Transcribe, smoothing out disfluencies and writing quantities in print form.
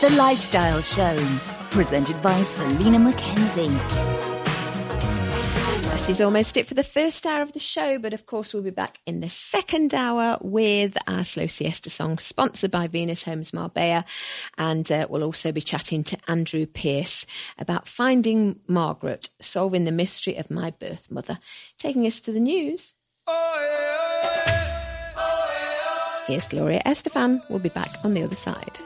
The Lifestyle Show, presented by Selena Mackenzie. That is almost it for the first hour of the show, but of course we'll be back in the second hour with our Slow Siesta song, sponsored by Venus Homes Marbella, and we'll also be chatting to Andrew Pearce about Finding Margaret, solving the mystery of my birth mother. Taking us to the news. Here's Gloria Estefan. We'll be back on the other side.